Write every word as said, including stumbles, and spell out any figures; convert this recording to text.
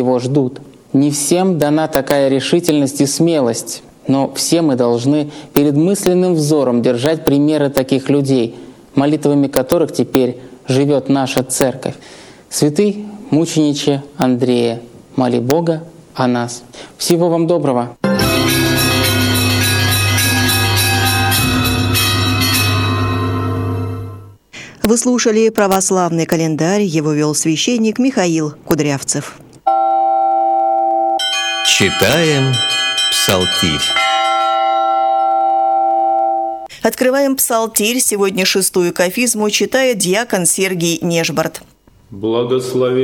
Его ждут. Не всем дана такая решительность и смелость, но все мы должны перед мысленным взором держать примеры таких людей, молитвами которых теперь живет наша Церковь. Святый мучениче Андрея, моли Бога о нас. Всего вам доброго! Вы слушали православный календарь, его вел священник Михаил Кудрявцев. Читаем Псалтирь. Открываем Псалтирь. Сегодня шестую кафизму читает диакон Сергий Нежбард. Благослови